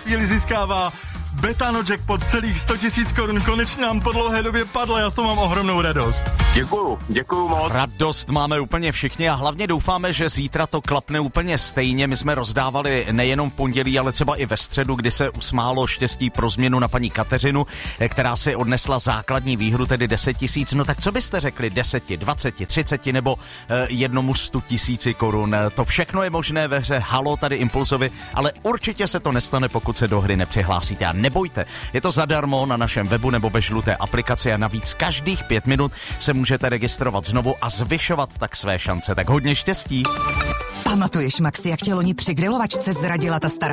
chvíli získává Betano Jackpot celých 100 000 korun. Konečně nám po dlouhé době padlo, já z toho mám ohromnou radost. Děkuju moc. Radost máme úplně všichni a hlavně doufáme, že zítra to klapne úplně stejně. My jsme rozdávali nejenom v pondělí, ale třeba i ve středu, kdy se usmálo štěstí pro změnu na paní Kateřinu, která si odnesla základní výhru, tedy 10 000. No tak co byste řekli 10, 20, 30 nebo jednomu 100 000 korun? To všechno je možné ve hře Halo tady Impulzovi, ale určitě se to nestane, pokud se do hry nepřihlásíte. A nebojte, je to zadarmo na našem webu nebo ve žluté aplikaci a navíc každých 5 minut se můžete registrovat znovu a zvyšovat tak své šance. Tak hodně štěstí. Pamatuješ, Maxi, jak tě loni při grilovačce zradila ta stará